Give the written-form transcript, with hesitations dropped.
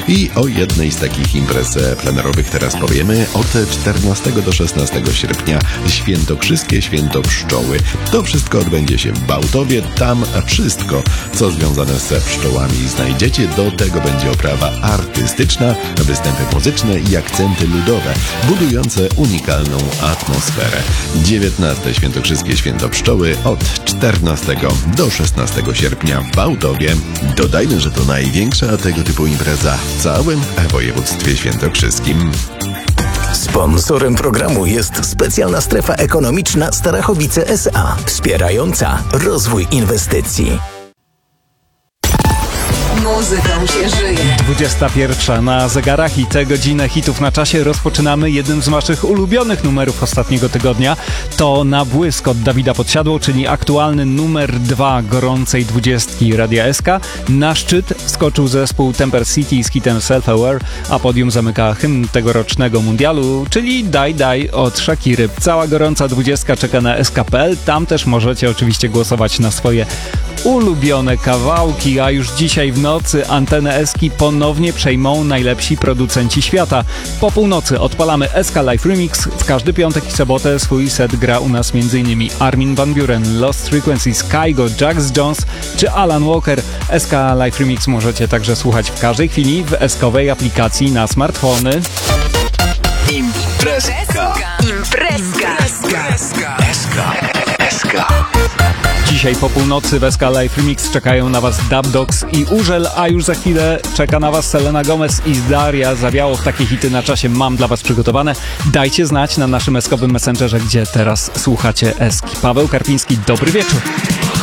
I o jednej z takich imprez plenerowych teraz powiemy. Od 14 do 16 sierpnia Świętokrzyskie Święto Pszczoły. To wszystko odbędzie się w Bałtowie. Tam wszystko, co związane ze pszczołami znajdziecie. Do tego będzie oprawa artystyczna, występy muzyczne i akcenty ludowe, budujące unikalną atmosferę. 19 Świętokrzyskie Święto Pszczoły od 14 do 16 sierpnia w Bałtowie. Dodajmy, że to największa tego typu impreza w całym województwie świętokrzyskim. Sponsorem programu jest specjalna strefa ekonomiczna Starachowice S.A., wspierająca rozwój inwestycji. Muzyką się żyje. 21 na zegarach i tę godzinę hitów na czasie rozpoczynamy jednym z naszych ulubionych numerów ostatniego tygodnia. To Na błysk od Dawida Podsiadło, czyli aktualny numer 2 gorącej 20 Radia SK. Na szczyt skoczył zespół Temper City z hitem Self Aware, a podium zamyka hymn tegorocznego mundialu, czyli Daj Daj od Shakiry. Cała gorąca 20 czeka na SK.pl. Tam też możecie oczywiście głosować na swoje ulubione kawałki, a już dzisiaj w nocy antenę Eski ponownie przejmą najlepsi producenci świata. Po północy odpalamy SK Live Remix. W każdy piątek i sobotę swój set gra u nas m.in. Armin van Buuren, Lost Frequencies, Kygo, Jax Jones czy Alan Walker. SK Live Remix możecie także słuchać w każdej chwili w eskowej aplikacji na smartfony. Imprezka. Dzisiaj po północy w SK Live Remix czekają na Was Dub Dogs i Urzel, a już za chwilę czeka na Was Selena Gomez i Daria. Zawiało w takie hity na czasie mam dla Was przygotowane. Dajcie znać na naszym eskowym messengerze, gdzie teraz słuchacie Eski. Paweł Karpiński, dobry wieczór.